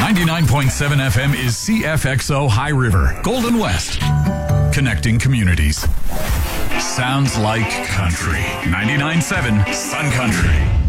99.7 FM is CFXO High River, Golden West. Connecting communities. Sounds like country. 99.7 Sun Country.